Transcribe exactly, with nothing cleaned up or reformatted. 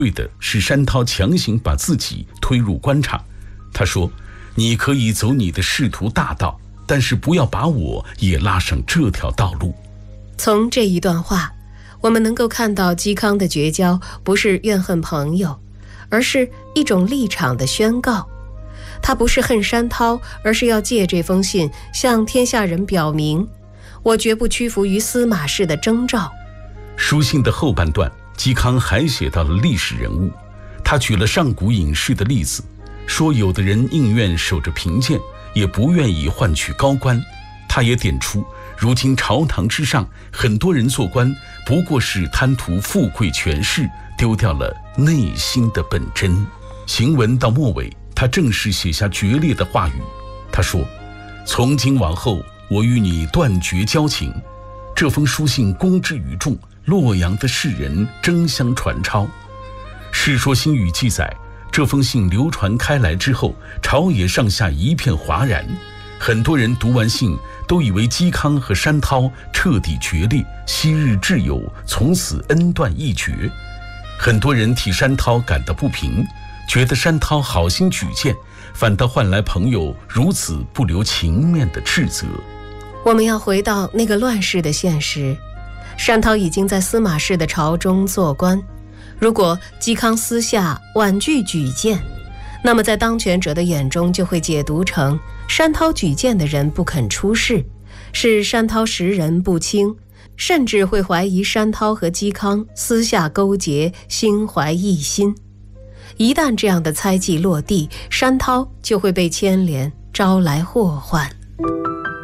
对的是山涛强行把自己推入官场。他说，你可以走你的仕途大道，但是不要把我也拉上这条道路。 从这一段话，我们能够看到嵇康的绝交不是怨恨朋友，而是一种立场的宣告。他不是恨山涛，而是要借这封信向天下人表明，我绝不屈服于司马氏的征召。 书信的后半段，嵇康还写到了历史人物，他举了上古隐士的例子，说有的人宁愿守着贫贱，也不愿意换取高官。他也点出，如今朝堂之上，很多人做官不过是贪图富贵权势，丢掉了内心的本真。行文到末尾，他正式写下决裂的话语。他说，从今往后，我与你断绝交情。这封书信公之于众，洛阳的士人争相传抄。《世说新语》记载，这封信流传开来之后，朝野上下一片哗然，很多人读完信都以为嵇康和山涛彻底决裂，昔日挚友从此恩断义绝。很多人替山涛感到不平，觉得山涛好心举荐，反倒换来朋友如此不留情面的斥责。 我们要回到那个乱世的现实，山涛已经在司马氏的朝中做官。如果嵇康私下婉拒举荐，那么在当权者的眼中就会解读成山涛举荐的人不肯出仕，是山涛识人不清，甚至会怀疑山涛和嵇康私下勾结，心怀异心。一旦这样的猜忌落地，山涛就会被牵连，招来祸患。